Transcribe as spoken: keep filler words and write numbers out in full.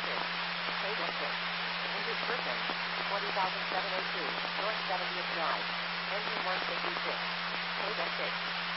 six. Table six. Injured person. twenty thousand seven hundred two. North seventieth Drive. Engine one fifty-six. Table six.